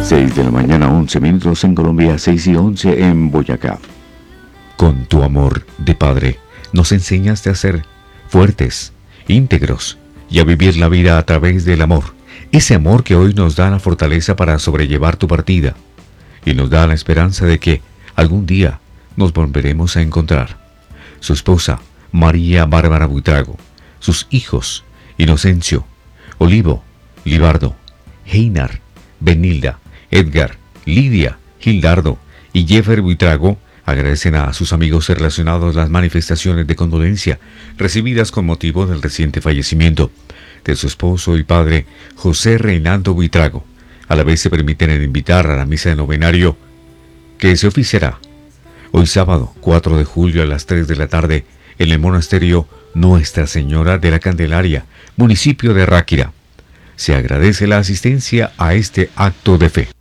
6 de la mañana, 11 minutos en Colombia, 6 y 11 en Boyacá. Con tu amor de padre, nos enseñaste a ser fuertes, íntegros y a vivir la vida a través del amor. Ese amor que hoy nos da la fortaleza para sobrellevar tu partida y nos da la esperanza de que algún día nos volveremos a encontrar. Su esposa, María Bárbara Buitrago, sus hijos, Inocencio, Olivo, Libardo, Heinar, Benilda, Edgar, Lidia, Gildardo y Jeffer Buitrago agradecen a sus amigos relacionados las manifestaciones de condolencia recibidas con motivo del reciente fallecimiento de su esposo y padre José Reinaldo Buitrago. A la vez se permiten invitar a la misa de novenario que se oficiará hoy sábado 4 de julio a las 3 de la tarde en el monasterio Nuestra Señora de la Candelaria, municipio de Ráquira. Se agradece la asistencia a este acto de fe.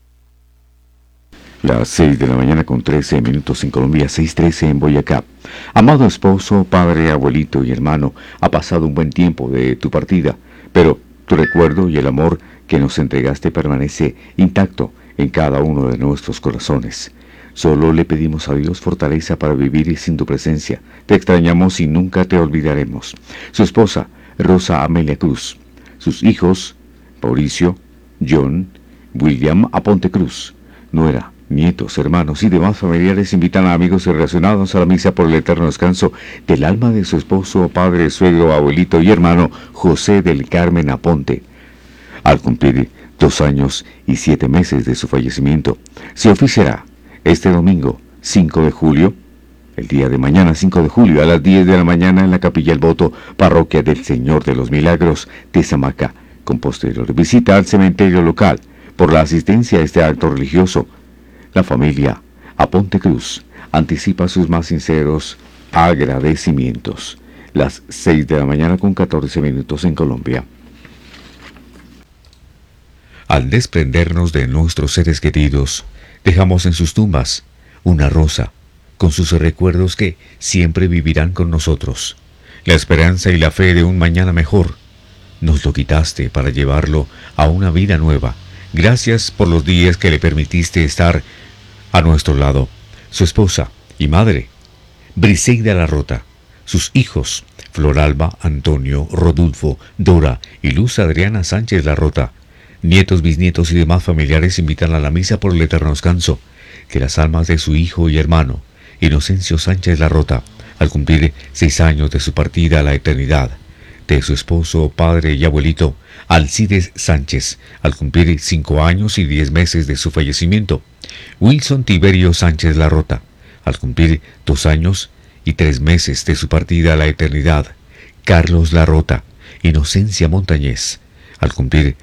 Las 6 de la mañana con 13 minutos en Colombia, 6:13 en Boyacá. Amado esposo, padre, abuelito y hermano, ha pasado un buen tiempo de tu partida, pero tu recuerdo y el amor que nos entregaste permanece intacto en cada uno de nuestros corazones. Solo le pedimos a Dios fortaleza para vivir sin tu presencia. Te extrañamos y nunca te olvidaremos. Su esposa, Rosa Amelia Cruz. Sus hijos, Mauricio, John, William Aponte Cruz. Nuera, nietos, hermanos y demás familiares invitan a amigos relacionados a la misa por el eterno descanso del alma de su esposo, padre, suegro, abuelito y hermano José del Carmen Aponte. Al cumplir 2 años y 7 meses de su fallecimiento, se oficiará este domingo 5 de julio, el día de mañana 5 de julio a las 10 de la mañana en la Capilla El Voto, Parroquia del Señor de los Milagros, Tezamaca, con posterior visita al cementerio local. Por la asistencia a este acto religioso, la familia Aponte Cruz anticipa sus más sinceros agradecimientos. Las 6 de la mañana con 14 minutos en Colombia. Al desprendernos de nuestros seres queridos, dejamos en sus tumbas una rosa con sus recuerdos que siempre vivirán con nosotros. La esperanza y la fe de un mañana mejor. Nos lo quitaste para llevarlo a una vida nueva. Gracias por los días que le permitiste estar a nuestro lado. Su esposa y madre, Briseida Larrota. Sus hijos, Floralba, Antonio, Rodulfo, Dora y Luz Adriana Sánchez Larrota. Nietos, bisnietos y demás familiares invitan a la misa por el eterno descanso, que las almas de su hijo y hermano, Inocencio Sánchez Larrota, al cumplir 6 años de su partida a la eternidad, de su esposo, padre y abuelito, Alcides Sánchez, al cumplir 5 años y 10 meses de su fallecimiento, Wilson Tiberio Sánchez Larrota, al cumplir 2 años y 3 meses de su partida a la eternidad, Carlos Larrota, Inocencia Montañez, al cumplir